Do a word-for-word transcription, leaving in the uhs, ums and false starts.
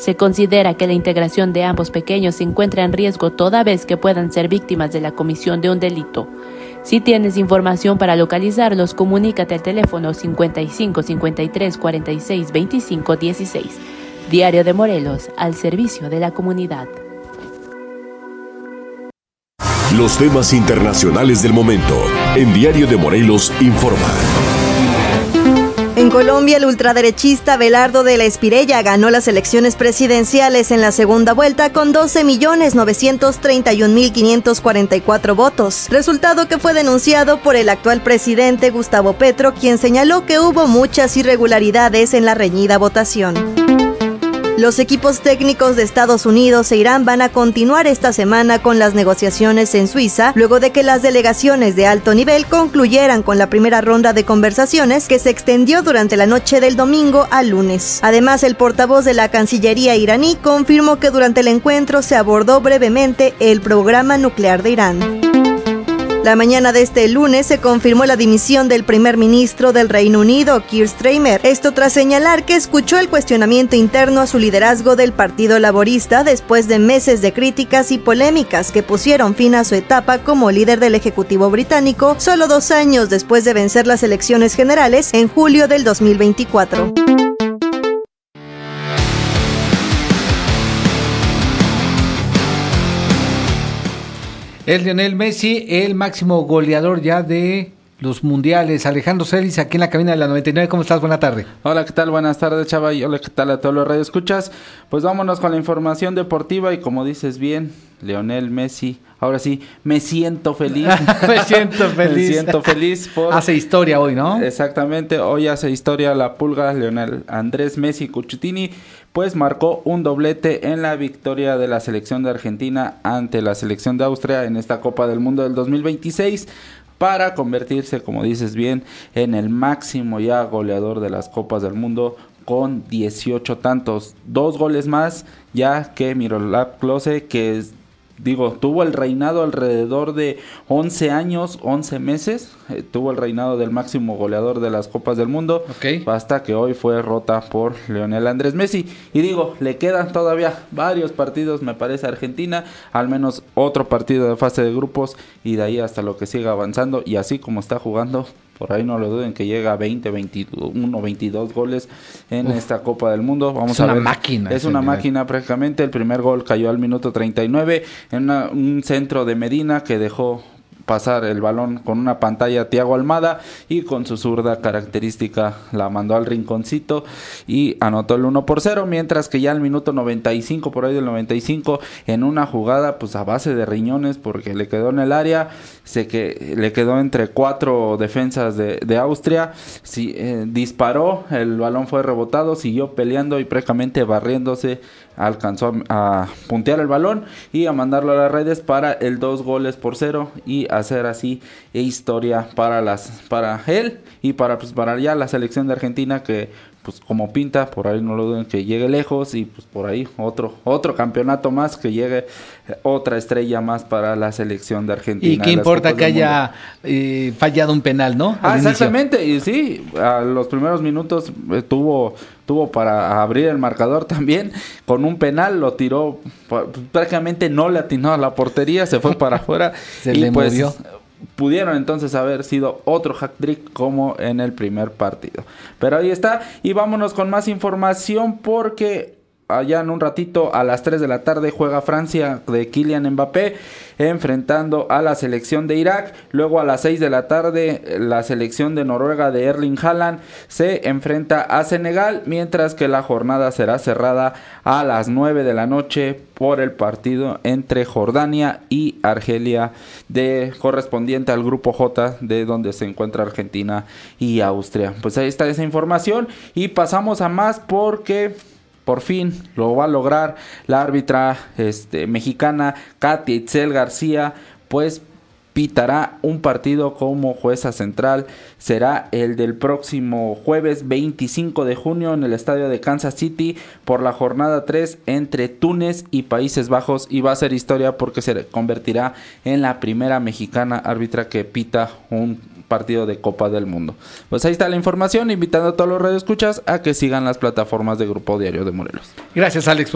Se considera que la integración de ambos pequeños se encuentra en riesgo toda vez que puedan ser víctimas de la comisión de un delito. Si tienes información para localizarlos, comunícate al teléfono cincuenta y cinco, cincuenta y tres, cuarenta y seis, veinticinco, dieciséis. Diario de Morelos, al servicio de la comunidad. Los temas internacionales del momento en Diario de Morelos informa. En Colombia, el ultraderechista Abelardo de la Espriella ganó las elecciones presidenciales en la segunda vuelta con doce millones novecientos treinta y un mil quinientos cuarenta y cuatro votos, resultado que fue denunciado por el actual presidente Gustavo Petro, quien señaló que hubo muchas irregularidades en la reñida votación. Los equipos técnicos de Estados Unidos e Irán van a continuar esta semana con las negociaciones en Suiza, luego de que las delegaciones de alto nivel concluyeran con la primera ronda de conversaciones que se extendió durante la noche del domingo al lunes. Además, el portavoz de la Cancillería iraní confirmó que durante el encuentro se abordó brevemente el programa nuclear de Irán. La mañana de este lunes se confirmó la dimisión del primer ministro del Reino Unido, Keir Starmer. Esto tras señalar que escuchó el cuestionamiento interno a su liderazgo del Partido Laborista después de meses de críticas y polémicas que pusieron fin a su etapa como líder del Ejecutivo británico, solo dos años después de vencer las elecciones generales en julio del dos mil veinticuatro. Es Lionel Messi, el máximo goleador ya de los mundiales. Alejandro Celis, aquí en la cabina de la noventa y nueve. ¿Cómo estás? Buena tarde. Hola, ¿qué tal? Buenas tardes, Chava. Y hola, ¿qué tal a todos los radioescuchas? Pues vámonos con la información deportiva y como dices bien, Lionel Messi. Ahora sí, me siento feliz. me siento feliz. me siento feliz. Por... Hace historia hoy, ¿no? Exactamente. Hoy hace historia la pulga Lionel Andrés Messi Cucitini. Pues marcó un doblete en la victoria de la selección de Argentina ante la selección de Austria en esta Copa del Mundo del dos mil veintiséis para convertirse, como dices bien, en el máximo ya goleador de las Copas del Mundo con dieciocho tantos, dos goles más ya que Miroslav Klose, que es Digo, tuvo el reinado alrededor de once años, once meses, eh, tuvo el reinado del máximo goleador de las Copas del Mundo, okay. Hasta que hoy fue rota por Lionel Andrés Messi. Y digo, le quedan todavía varios partidos, me parece, a Argentina, al menos otro partido de fase de grupos, y de ahí hasta lo que siga avanzando, y así como está jugando, por ahí no lo duden que llega a veinte, veintiuno, veintidós goles en Uf, esta Copa del Mundo. Vamos es a una ver. máquina. Es una nivel. máquina prácticamente. El primer gol cayó al minuto treinta y nueve en una, un centro de Medina que dejó pasar el balón con una pantalla Thiago Almada y con su zurda característica la mandó al rinconcito y anotó el uno por cero, mientras que ya al minuto noventa y cinco, por ahí del noventa y cinco, en una jugada pues a base de riñones porque le quedó en el área, se que le quedó entre cuatro defensas de, de Austria, sí, eh, disparó, el balón fue rebotado, siguió peleando y prácticamente barriéndose alcanzó a, a puntear el balón y a mandarlo a las redes para el dos goles por cero y hacer así historia para las para él y para pues para ya la selección de Argentina, que pues como pinta, por ahí no lo duden que llegue lejos, y pues por ahí otro otro campeonato más, que llegue otra estrella más para la selección de Argentina. Y qué importa que haya eh, fallado un penal, ¿no? Ah, exactamente, y sí, a los primeros minutos eh, tuvo tuvo para abrir el marcador también, con un penal lo tiró, pues, prácticamente no le atinó a la portería, se fue para afuera. Se y le pues movió. Pudieron entonces haber sido otro hat-trick como en el primer partido. Pero ahí está, y vámonos con más información porque allá en un ratito a las tres de la tarde juega Francia de Kylian Mbappé enfrentando a la selección de Irak. Luego a las seis de la tarde la selección de Noruega de Erling Haaland se enfrenta a Senegal, mientras que la jornada será cerrada a las nueve de la noche por el partido entre Jordania y Argelia, de correspondiente al grupo J, de donde se encuentra Argentina y Austria. Pues ahí está esa información y pasamos a más porque por fin lo va a lograr la árbitra este, mexicana Katia Itzel García, pues pitará un partido como jueza central. Será el del próximo jueves veinticinco de junio en el estadio de Kansas City por la jornada tres entre Túnez y Países Bajos, y va a ser historia porque se convertirá en la primera mexicana árbitra que pita un partido de Copa del Mundo. Pues ahí está la información, invitando a todos los radioescuchas a que sigan las plataformas de Grupo Diario de Morelos. Gracias, Alex.